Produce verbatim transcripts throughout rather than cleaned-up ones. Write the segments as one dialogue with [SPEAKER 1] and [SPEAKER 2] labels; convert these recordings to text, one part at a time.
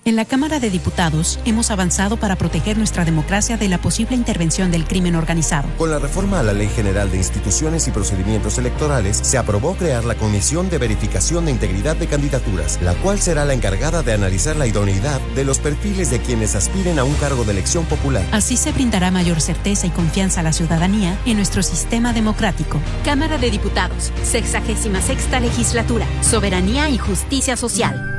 [SPEAKER 1] En la Cámara de Diputados hemos avanzado para proteger nuestra democracia de la posible intervención del crimen organizado.
[SPEAKER 2] Con la reforma a la Ley General de Instituciones y Procedimientos Electorales, se aprobó crear la Comisión de Verificación de Integridad de Candidaturas, la cual será la encargada de analizar la idoneidad de los perfiles de quienes aspiren a un cargo de elección popular.
[SPEAKER 1] Así se brindará mayor certeza y confianza a la ciudadanía en nuestro sistema democrático. Cámara de Diputados, sexagésima sexta legislatura, soberanía y justicia social.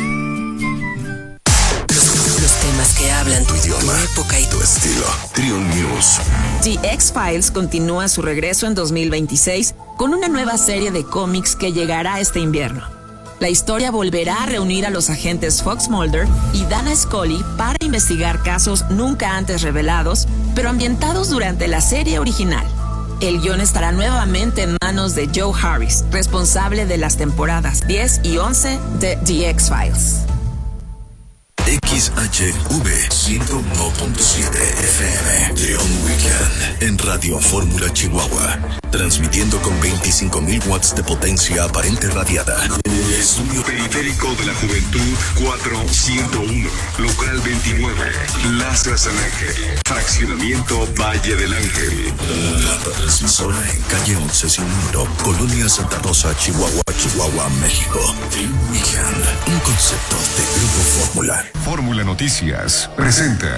[SPEAKER 3] Que hablan
[SPEAKER 4] tu idioma,
[SPEAKER 3] tu época y
[SPEAKER 4] tu estilo. Triun News.
[SPEAKER 3] The X-Files continúa su regreso en dos mil veintiséis con una nueva serie de cómics que llegará este invierno. La historia volverá a reunir a los agentes Fox Mulder y Dana Scully para investigar casos nunca antes revelados, pero ambientados durante la serie original. El guión estará nuevamente en manos de Joe Harris, responsable de las temporadas diez y once de The X-Files.
[SPEAKER 4] X H V ciento uno punto siete F M Triun Weekend en Radio Fórmula Chihuahua, transmitiendo con veinticinco mil watts de potencia aparente radiada. Estudio Periférico de la Juventud cuatrocientos uno, local veintinueve, Plaza San Ángel, fraccionamiento Valle del Ángel. La transmisora en calle once sin número, Colonia Santa Rosa, Chihuahua, Chihuahua, México. Triun Weekend, un concepto de Grupo Fórmula.
[SPEAKER 5] Fórmula Noticias presenta.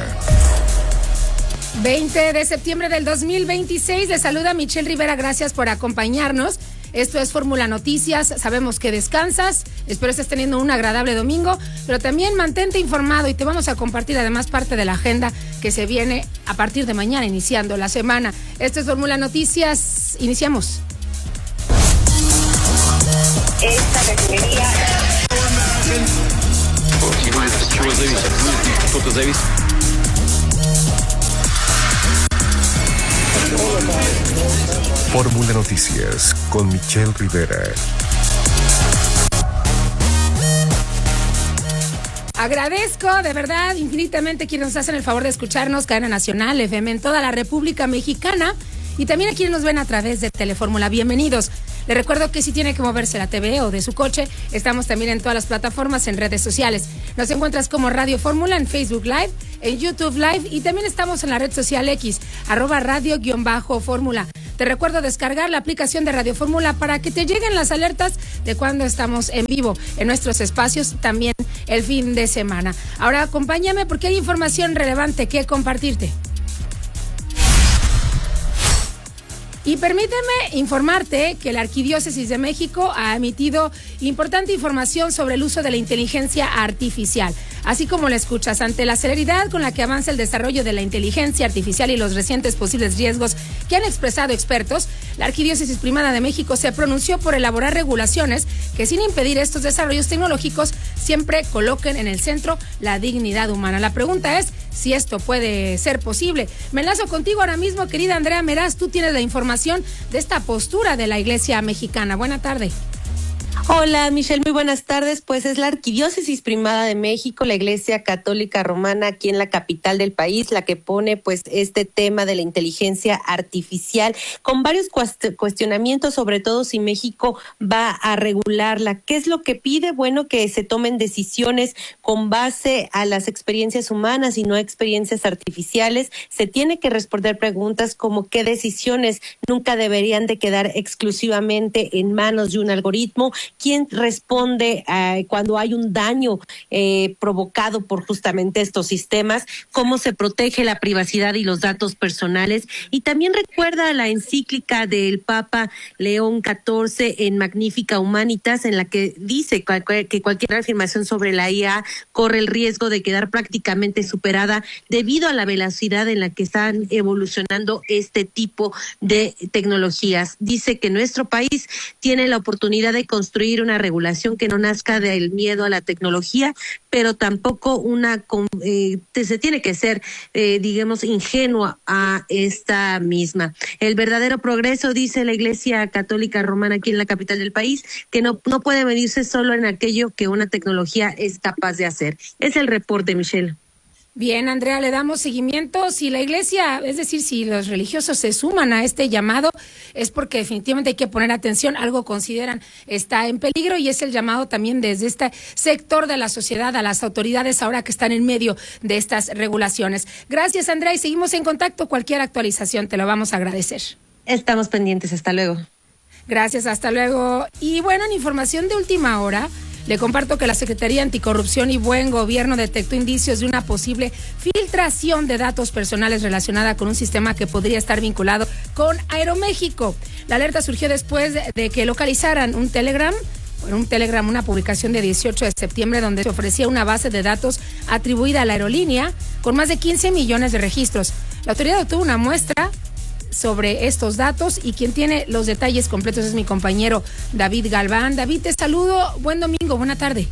[SPEAKER 6] veinte de septiembre del dos mil veintiséis, le saluda Michelle Rivera, gracias por acompañarnos. Esto es Fórmula Noticias, sabemos que descansas, espero estés teniendo un agradable domingo, pero también mantente informado y te vamos a compartir además parte de la agenda que se viene a partir de mañana, iniciando la semana. Esto es Fórmula Noticias, iniciamos.
[SPEAKER 7] Esta refinería...
[SPEAKER 5] Fórmula Noticias con Michelle Rivera.
[SPEAKER 6] Agradezco de verdad infinitamente quienes nos hacen el favor de escucharnos, Cadena Nacional, F M en toda la República Mexicana y también a quienes nos ven a través de Telefórmula. Bienvenidos. Les recuerdo que si tiene que moverse la T V o de su coche, estamos también en todas las plataformas, en redes sociales. Nos encuentras como Radio Fórmula en Facebook Live, en YouTube Live y también estamos en la red social X, arroba radio-fórmula. Te recuerdo descargar la aplicación de Radio Fórmula para que te lleguen las alertas de cuando estamos en vivo en nuestros espacios, también el fin de semana. Ahora acompáñame porque hay información relevante que compartirte. Y permíteme informarte que la Arquidiócesis de México ha emitido importante información sobre el uso de la inteligencia artificial. Así como la escuchas, ante la celeridad con la que avanza el desarrollo de la inteligencia artificial y los recientes posibles riesgos que han expresado expertos, la Arquidiócesis Primada de México se pronunció por elaborar regulaciones que, sin impedir estos desarrollos tecnológicos, siempre coloquen en el centro la dignidad humana. La pregunta es si esto puede ser posible. Me enlazo contigo ahora mismo, querida Andrea Meraz. Tú tienes la información de esta postura de la Iglesia mexicana. Buena tarde.
[SPEAKER 8] Hola, Michelle, muy buenas tardes. Pues es la Arquidiócesis Primada de México, la Iglesia Católica Romana aquí en la capital del país, la que pone pues este tema de la inteligencia artificial con varios cuestionamientos, sobre todo si México va a regularla. ¿Qué es lo que pide? Bueno, que se tomen decisiones con base a las experiencias humanas y no experiencias artificiales. Se tiene que responder preguntas como qué decisiones nunca deberían de quedar exclusivamente en manos de un algoritmo. ¿Quién responde eh, cuando hay un daño eh, provocado por justamente estos sistemas? ¿Cómo se protege la privacidad y los datos personales? Y también recuerda la encíclica del Papa León catorce en Magnifica Humanitas, en la que dice que cualquier afirmación sobre la I A corre el riesgo de quedar prácticamente superada debido a la velocidad en la que están evolucionando este tipo de tecnologías. Dice que nuestro país tiene la oportunidad de construir una regulación que no nazca del miedo a la tecnología, pero tampoco una eh, se tiene que ser, eh, digamos, ingenua a esta misma. El verdadero progreso, dice la Iglesia Católica Romana aquí en la capital del país, que no, no puede medirse solo en aquello que una tecnología es capaz de hacer. Es el reporte, Michelle.
[SPEAKER 6] Bien, Andrea, le damos seguimiento. Si la iglesia, es decir, si los religiosos se suman a este llamado, es porque definitivamente hay que poner atención. Algo consideran está en peligro y es el llamado también desde este sector de la sociedad a las autoridades ahora que están en medio de estas regulaciones. Gracias, Andrea, y seguimos en contacto. Cualquier actualización te lo vamos a agradecer.
[SPEAKER 8] Estamos pendientes. Hasta luego.
[SPEAKER 6] Gracias, hasta luego. Y bueno, en información de última hora, le comparto que la Secretaría Anticorrupción y Buen Gobierno detectó indicios de una posible filtración de datos personales relacionada con un sistema que podría estar vinculado con Aeroméxico. La alerta surgió después de que localizaran un Telegram, bueno, un Telegram, una publicación de dieciocho de septiembre donde se ofrecía una base de datos atribuida a la aerolínea con más de quince millones de registros. La autoridad obtuvo una muestra sobre estos datos y quien tiene los detalles completos es mi compañero David Galván. David, te saludo, buen domingo, buena tarde.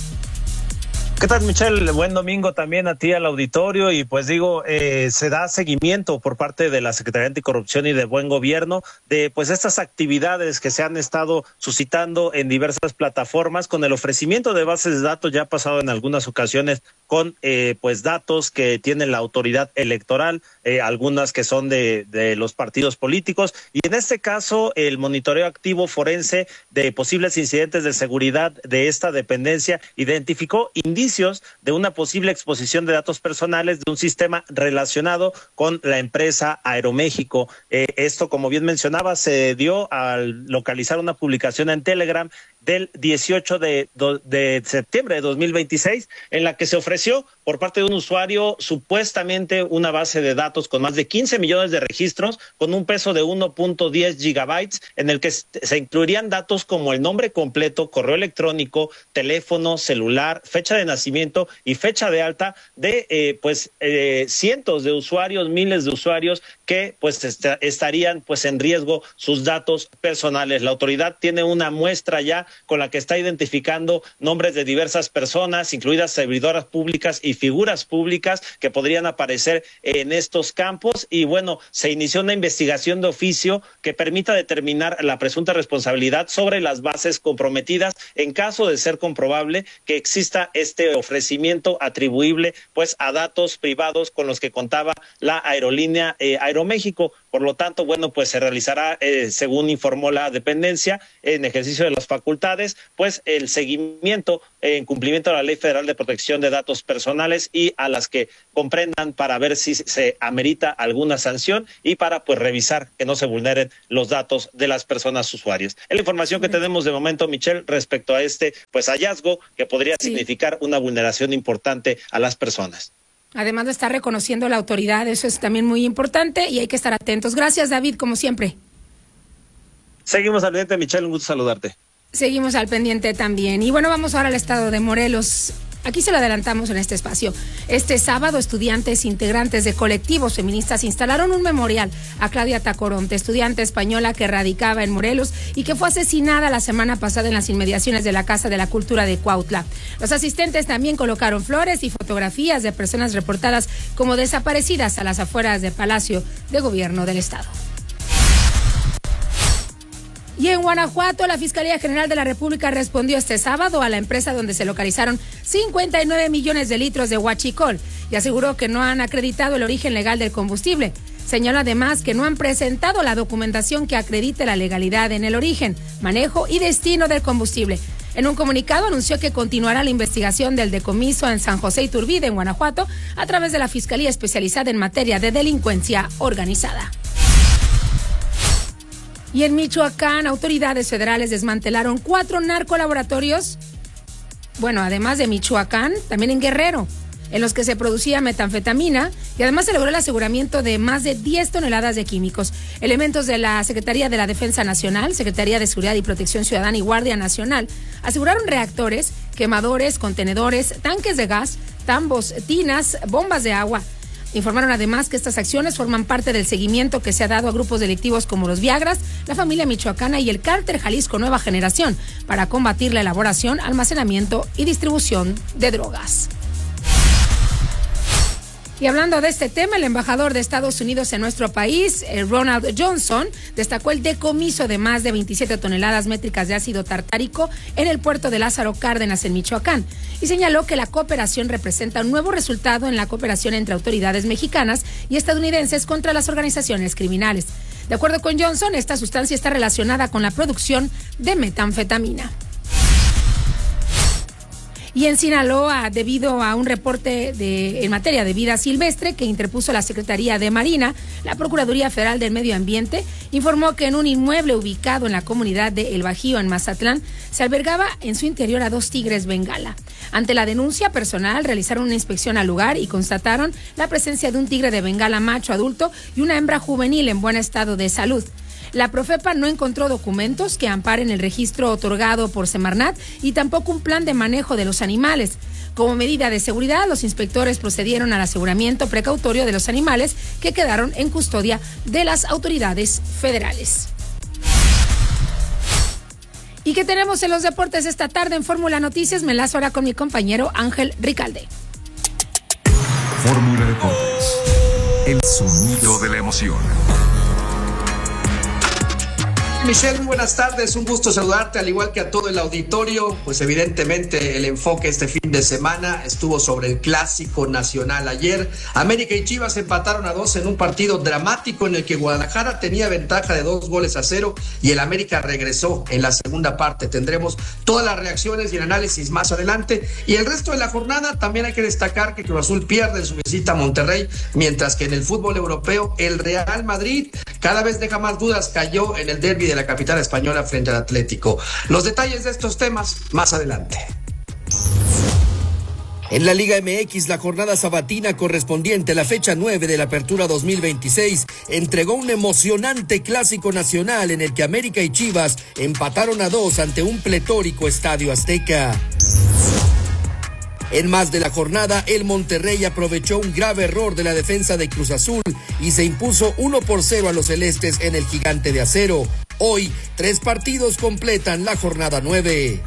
[SPEAKER 9] ¿Qué tal, Michelle? Buen domingo también a ti, al auditorio. Y pues digo, eh, se da seguimiento por parte de la Secretaría Anticorrupción y de Buen Gobierno de pues estas actividades que se han estado suscitando en diversas plataformas con el ofrecimiento de bases de datos. Ya ha pasado en algunas ocasiones con eh, pues datos que tiene la autoridad electoral, eh, algunas que son de, de los partidos políticos. Y en este caso, el monitoreo activo forense de posibles incidentes de seguridad de esta dependencia identificó indicios de una posible exposición de datos personales de un sistema relacionado con la empresa Aeroméxico. Eh, esto, como bien mencionaba, se dio al localizar una publicación en Telegram del dieciocho de septiembre de dos mil veintiséis, en la que se ofreció por parte de un usuario supuestamente una base de datos con más de quince millones de registros, con un peso de uno punto diez gigabytes, en el que se incluirían datos como el nombre completo, correo electrónico, teléfono, celular, fecha de nacimiento y fecha de alta de eh, pues eh, cientos de usuarios, miles de usuarios que pues est estarían pues en riesgo sus datos personales. La autoridad tiene una muestra ya con la que está identificando nombres de diversas personas, incluidas servidoras públicas y figuras públicas que podrían aparecer en estos campos. Y bueno, se inició una investigación de oficio que permita determinar la presunta responsabilidad sobre las bases comprometidas en caso de ser comprobable que exista este ofrecimiento atribuible pues a datos privados con los que contaba la aerolínea eh, Aeroméxico. Por lo tanto, bueno, pues se realizará, eh, según informó la dependencia, en ejercicio de las facultades, pues el seguimiento eh, en cumplimiento de la Ley Federal de Protección de Datos Personales y a las que comprendan para ver si se amerita alguna sanción y para pues revisar que no se vulneren los datos de las personas usuarias. Es la información que tenemos de momento, Michelle, respecto a este pues hallazgo que podría sí. significar una vulneración importante a las personas.
[SPEAKER 6] Además de estar reconociendo la autoridad, eso es también muy importante y hay que estar atentos. Gracias, David, como siempre.
[SPEAKER 9] Seguimos al pendiente, Michelle, un gusto saludarte.
[SPEAKER 6] Seguimos al pendiente también. Y bueno, vamos ahora al estado de Morelos. Aquí se lo adelantamos en este espacio. Este sábado, estudiantes integrantes de colectivos feministas instalaron un memorial a Claudia Tacoronte, estudiante española que radicaba en Morelos y que fue asesinada la semana pasada en las inmediaciones de la Casa de la Cultura de Cuautla. Los asistentes también colocaron flores y fotografías de personas reportadas como desaparecidas a las afueras del Palacio de Gobierno del Estado. Y en Guanajuato, la Fiscalía General de la República respondió este sábado a la empresa donde se localizaron cincuenta y nueve millones de litros de huachicol y aseguró que no han acreditado el origen legal del combustible. Señaló además que no han presentado la documentación que acredite la legalidad en el origen, manejo y destino del combustible. En un comunicado anunció que continuará la investigación del decomiso en San José Iturbide, en Guanajuato, a través de la Fiscalía Especializada en Materia de Delincuencia Organizada. Y en Michoacán, autoridades federales desmantelaron cuatro narcolaboratorios, bueno, además de Michoacán, también en Guerrero, en los que se producía metanfetamina y además se logró el aseguramiento de más de diez toneladas de químicos. Elementos de la Secretaría de la Defensa Nacional, Secretaría de Seguridad y Protección Ciudadana y Guardia Nacional aseguraron reactores, quemadores, contenedores, tanques de gas, tambos, tinas, bombas de agua. Informaron además que estas acciones forman parte del seguimiento que se ha dado a grupos delictivos como los Viagras, la familia michoacana y el Cártel Jalisco Nueva Generación para combatir la elaboración, almacenamiento y distribución de drogas. Y hablando de este tema, el embajador de Estados Unidos en nuestro país, Ronald Johnson, destacó el decomiso de más de veintisiete toneladas métricas de ácido tartárico en el puerto de Lázaro Cárdenas, en Michoacán, y señaló que la cooperación representa un nuevo resultado en la cooperación entre autoridades mexicanas y estadounidenses contra las organizaciones criminales. De acuerdo con Johnson, esta sustancia está relacionada con la producción de metanfetamina. Y en Sinaloa, debido a un reporte de, en materia de vida silvestre que interpuso la Secretaría de Marina, la Procuraduría Federal del Medio Ambiente informó que en un inmueble ubicado en la comunidad de El Bajío, en Mazatlán, se albergaba en su interior a dos tigres bengala. Ante la denuncia personal, realizaron una inspección al lugar y constataron la presencia de un tigre de bengala macho adulto y una hembra juvenil en buen estado de salud. La Profepa no encontró documentos que amparen el registro otorgado por Semarnat y tampoco un plan de manejo de los animales. Como medida de seguridad, los inspectores procedieron al aseguramiento precautorio de los animales que quedaron en custodia de las autoridades federales. ¿Y qué tenemos en los deportes esta tarde en Fórmula Noticias? Me enlazo ahora con mi compañero Ángel Ricalde.
[SPEAKER 5] Fórmula Deportes, el sonido de la emoción.
[SPEAKER 10] Michelle, muy buenas tardes, un gusto saludarte, al igual que a todo el auditorio. Pues evidentemente el enfoque este fin de semana estuvo sobre el Clásico Nacional ayer. América y Chivas empataron a dos en un partido dramático en el que Guadalajara tenía ventaja de dos goles a cero y el América regresó en la segunda parte. Tendremos todas las reacciones y el análisis más adelante. Y el resto de la jornada también hay que destacar que Cruz Azul pierde en su visita a Monterrey, mientras que en el fútbol europeo el Real Madrid cada vez deja más dudas, cayó en el derbi de la capital española frente al Atlético. Los detalles de estos temas más adelante.
[SPEAKER 11] En la Liga M X, la jornada sabatina correspondiente a la fecha nueve de la Apertura dos mil veintiséis entregó un emocionante clásico nacional en el que América y Chivas empataron a dos ante un pletórico Estadio Azteca. En más de la jornada, el Monterrey aprovechó un grave error de la defensa de Cruz Azul y se impuso uno por cero a los celestes en el Gigante de Acero. Hoy, tres partidos completan la jornada nueve.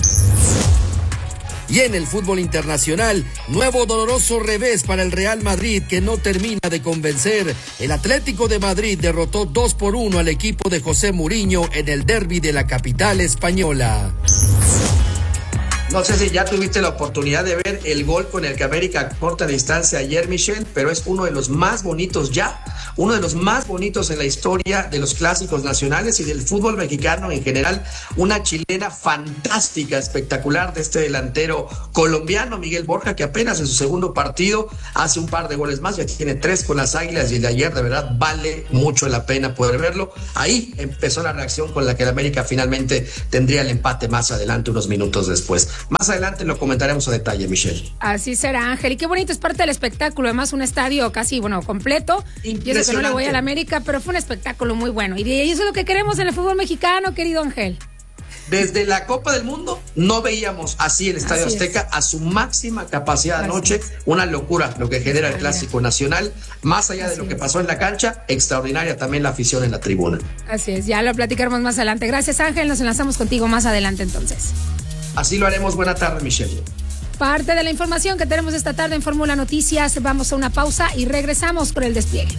[SPEAKER 11] Y en el fútbol internacional, nuevo doloroso revés para el Real Madrid que no termina de convencer. El Atlético de Madrid derrotó dos por uno al equipo de José Mourinho en el derbi de la capital española.
[SPEAKER 10] No sé si ya tuviste la oportunidad de ver el gol con el que América corta distancia ayer, Michelle, pero es uno de los más bonitos ya, uno de los más bonitos en la historia de los clásicos nacionales y del fútbol mexicano en general. Una chilena fantástica, espectacular de este delantero colombiano, Miguel Borja, que apenas en su segundo partido hace un par de goles más, ya tiene tres con las Águilas y el de ayer de verdad vale mucho la pena poder verlo. Ahí empezó la reacción con la que el América finalmente tendría el empate más adelante, unos minutos después. Más adelante lo comentaremos a detalle, Michelle.
[SPEAKER 6] Así será, Ángel. Y qué bonito, es parte del espectáculo. Además, un estadio casi, bueno, completo. Y eso que no le voy a la América, pero fue un espectáculo muy bueno. Y eso es lo que queremos en el fútbol mexicano, querido Ángel.
[SPEAKER 10] Desde la Copa del Mundo no veíamos así el Estadio así Azteca es. A su máxima capacidad anoche. Es. Una locura lo que genera el Clásico Nacional. Más allá así de lo que pasó en la cancha, extraordinaria también la afición en la tribuna.
[SPEAKER 6] Así es, ya lo platicaremos más adelante. Gracias, Ángel. Nos enlazamos contigo más adelante entonces.
[SPEAKER 10] Así lo haremos. Buena tarde, Michelle.
[SPEAKER 6] Parte de la información que tenemos esta tarde en Fórmula Noticias. Vamos a una pausa y regresamos con el despliegue.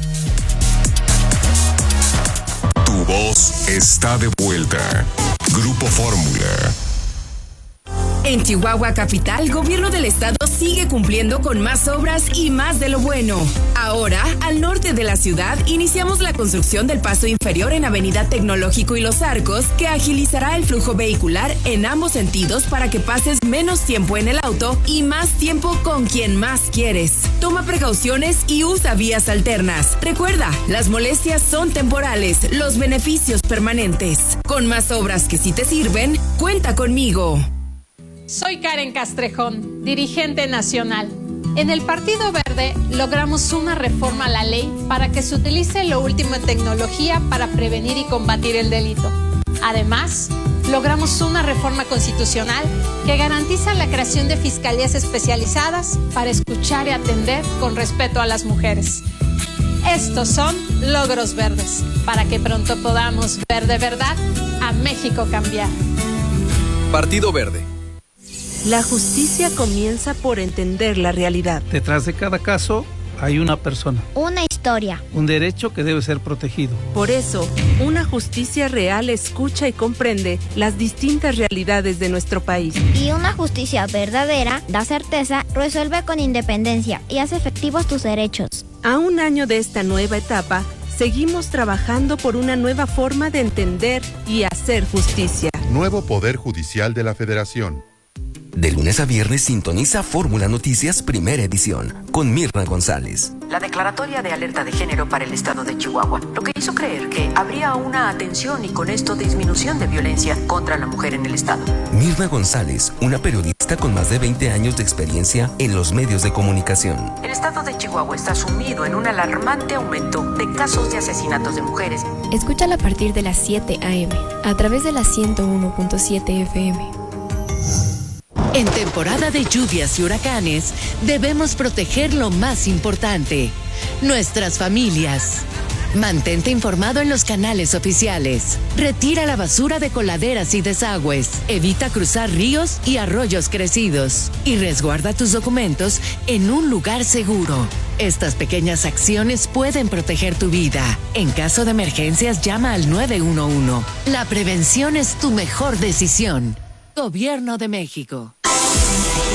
[SPEAKER 5] Tu voz está de vuelta. Grupo Fórmula.
[SPEAKER 12] En Chihuahua Capital, Gobierno del Estado sigue cumpliendo con más obras y más de lo bueno. Ahora, al norte de la ciudad, iniciamos la construcción del paso inferior en Avenida Tecnológico y Los Arcos, que agilizará el flujo vehicular en ambos sentidos para que pases menos tiempo en el auto y más tiempo con quien más quieres. Toma precauciones y usa vías alternas. Recuerda, las molestias son temporales, los beneficios permanentes. Con más obras que sí te sirven, cuenta conmigo.
[SPEAKER 13] Soy Karen Castrejón, dirigente nacional. En el Partido Verde logramos una reforma a la ley para que se utilice lo último en tecnología para prevenir y combatir el delito. Además, logramos una reforma constitucional que garantiza la creación de fiscalías especializadas para escuchar y atender con respeto a las mujeres. Estos son logros verdes, para que pronto podamos ver de verdad a México cambiar.
[SPEAKER 14] Partido Verde.
[SPEAKER 15] La justicia comienza por entender la realidad.
[SPEAKER 16] Detrás de cada caso
[SPEAKER 15] hay una persona.
[SPEAKER 16] Una historia.
[SPEAKER 15] Un derecho que debe ser protegido.
[SPEAKER 17] Por eso, una justicia real escucha y comprende las distintas realidades de nuestro país.
[SPEAKER 16] Y una justicia verdadera da certeza, resuelve con independencia y hace efectivos tus derechos.
[SPEAKER 17] A un año de esta nueva etapa, seguimos trabajando por una nueva forma de entender y hacer justicia.
[SPEAKER 18] Nuevo Poder Judicial de la Federación.
[SPEAKER 19] De lunes a viernes sintoniza Fórmula Noticias Primera Edición con Mirna González.
[SPEAKER 20] La declaratoria de alerta de género para el estado de Chihuahua, lo que hizo creer que habría una atención y con esto disminución de violencia contra la mujer en el estado.
[SPEAKER 19] Mirna González, una periodista con más de veinte años de experiencia en los medios de comunicación.
[SPEAKER 20] El estado de Chihuahua está sumido en un alarmante aumento de casos de asesinatos de mujeres.
[SPEAKER 21] Escúchala a partir de las siete a eme a través de la ciento uno punto siete efe eme.
[SPEAKER 22] En temporada de lluvias y huracanes, debemos proteger lo más importante, nuestras familias. Mantente informado en los canales oficiales. Retira la basura de coladeras y desagües. Evita cruzar ríos y arroyos crecidos. Y resguarda tus documentos en un lugar seguro. Estas pequeñas acciones pueden proteger tu vida. En caso de emergencias, llama al nueve uno uno. La prevención es tu mejor decisión. Gobierno de México.